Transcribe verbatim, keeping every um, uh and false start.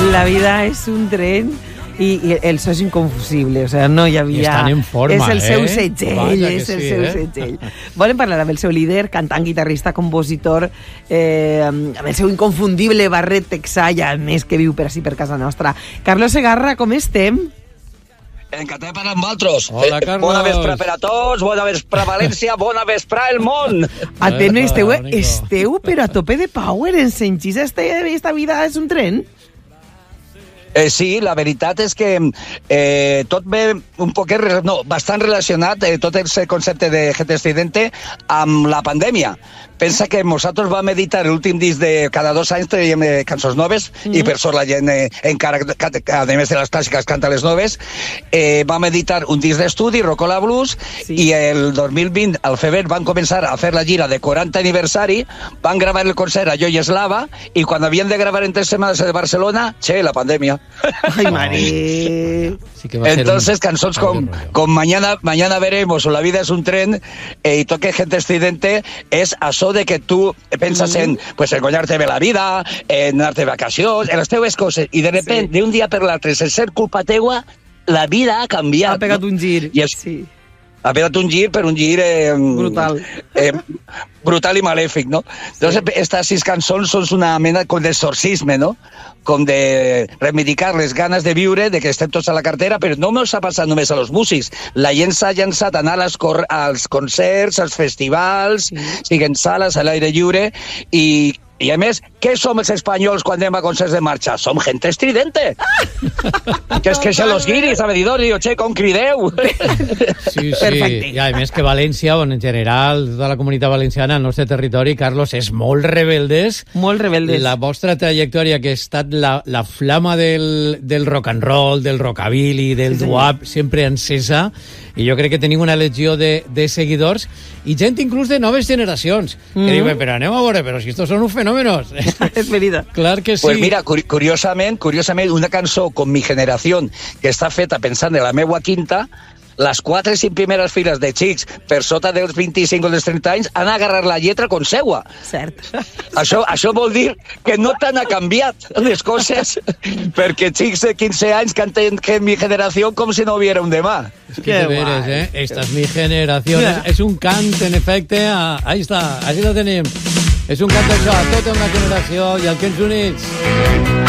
La vida és un tren i, i el so és inconfusible, o sea, no hi havia... I estan en forma, és el seu eh? segell, Vaja és que el sí, seu eh? segell. Volem parlar amb el seu líder, cantant, guitarrista, compositor, eh, amb el seu inconfundible barret texà, ja més que viu per ací per casa nostra. Carlos Segarra, com estem? Encantat de parlar amb vosaltres. Hola, Carlos. Bona vespre per a tots, bona vespre a València, bona vespre al món. Atén, esteu, bonico. esteu però a tope de power, encenxis, esta, esta vida és un tren? Eh, sí, la veritat és que eh, tot ve un poquet, no, bastant relacionat, eh, tot el concepte de Gente Estridente amb la pandèmia. Pensa que nosaltres vam editar l'últim disc de cada dos anys traiem eh, cançons noves, mm -hmm. i per sort la gent eh, encara, a més de les clàssiques, canta les noves. Eh, vam editar un disc d'estudi, Rocola Blues, sí. I el dos mil vint, al febrer, van començar a fer la gira de quaranta aniversari, van gravar el concert a Joyeslava, i quan havien de gravar en tres setmanes de Barcelona, che, la pandèmia. Ai, mare... Sí que va ser Entonces, un... cançons com, com Mañana, Mañana Veremos o La Vida es un Tren, eh, y Toque Gente Estridente, és això de que tu penses en, pues, en guanyar-te bé la vida, en anar-te de vacacions, en les teves coses, i de repente, sí. d'un dia per l'altre, sense ser culpa teua, la vida ha canviat. Ha pegat, no? Un gir. I és, sí. Ha pegat un gir, per un gir... Eh, brutal. Eh, brutal i malèfic, no? Sí. Entonces, estas sis cançons són una mena com d'exorcisme, no? Com de reivindicar les ganes de viure, de que estem tots a la cartera, però no m'ho ha passat només a los músics. La gent s'ha llançat a anar als, als concerts, als festivals, sí. Siguen sales, a l'aire lliure, i, i a més, què som els espanyols quan anem a concerts de marxa? Som gente estridente. Ah! Que es que se los guiris a Benidorm, diu, che, com crideu? Sí, sí, i a més que València, on en general tota la comunitat valenciana, el nostre territori, Carlos, és molt rebeldes. Molt rebeldes. La vostra trajectòria, que ha estat la, la flama del, del rock and roll, del rockabilly, del sí, doo-wop, sempre encesa, i jo crec que tenim una legió de, de seguidors, i gent inclús de noves generacions, mm. que diuen, però anem a veure, però si estos són uns fenòmenos. És verida. Clar que sí. Pues mira, curiosament, curiosament, una cançó com Mi Generació, que està feta pensant en la meua quinta, les quatre cinc primeres files de xics per sota dels vint-i-cinc o dels trenta anys han agarrat la lletra con seua. Cert. Això, això vol dir que no tant ha canviat les coses, perquè xics de quinze anys canten que Mi Generació com si no hubiera un demà. Es que veres, eh? Esta es mi generación. Yeah. Es, es un cant, en efecte. A, ahí està, així lo tenim. És un cant d'això, a tota una generació i al que ens units.